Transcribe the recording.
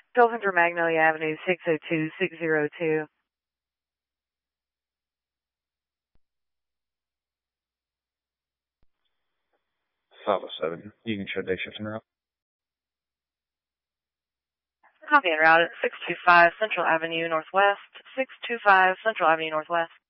Dolphin for Magnolia Avenue, 602602. 507. You can show day shift en route. Copy en route at 625 Central Avenue Northwest, 625 Central Avenue Northwest.